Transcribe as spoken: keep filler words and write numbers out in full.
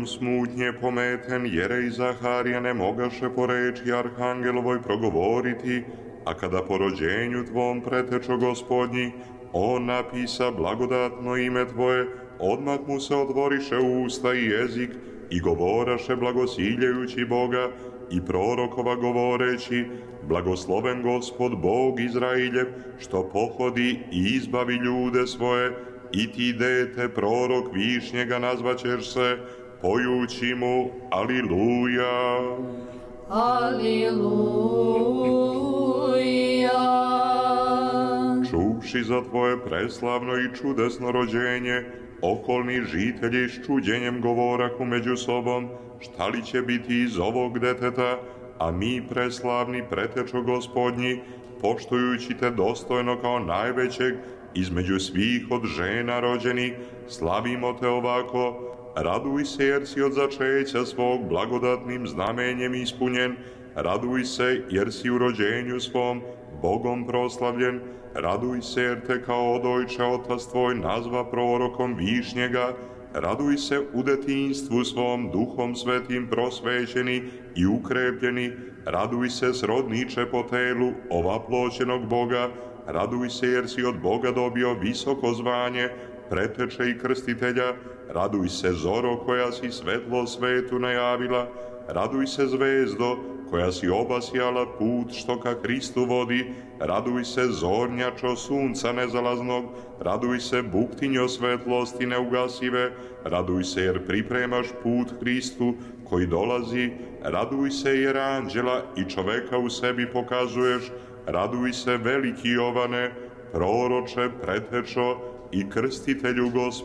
jednom smutnje pometen Jerej Zaharija ne mogaše po reči Arhangelovoj progovoriti, a kada po rođenju tvom pretečo Gospodnji, on napisa blagodatno ime tvoje, odmah mu se otvoriše usta i jezik i govoraše blagosiljajući Boga i prorokova govoreći, blagosloven Gospod Bog Izrailjev, što pohodi i izbavi ljude svoje, i ti dete prorok višnjega nazvaćeš se, pojući mu Aliluja. Aliluja. Čuvši za tvoje preslavno i čudesno rođenje, okolni žitelji s čuđenjem govorahu među sobom, šta li će biti iz ovog deteta, a mi preslavni pretečo Gospodnji, poštujući te dostojno kao najvećeg između svih od žena rođenih, slavimo te ovako, raduj se jer si od začeća svog blagodatnim znamenjem ispunjen, raduj se jer si u rođenju svom Bogom proslavljen, raduj se jer te kao odojče otac tvoj nazva prorokom višnjega, raduj se u detinjstvu svom duhom svetim prosvećeni i ukrepljeni, raduj se srodniče po telu ovaploćenog Boga, raduj se jer si od Boga dobio visoko zvanje, preteče i krstitelja, raduj se zoro koja si svetlo svetu najavila, raduj se zvezdo koja si obasjala put što ka Hristu vodi, raduj se zornjačo sunca nezalaznog, raduj se buktinjo svetlosti neugasive, raduj se jer pripremaš put Hristu koji dolazi, raduj se jer anđela i čoveka u sebi pokazuješ, raduj se veliki Jovane, proroče, pretečo i krstitelju Gospod.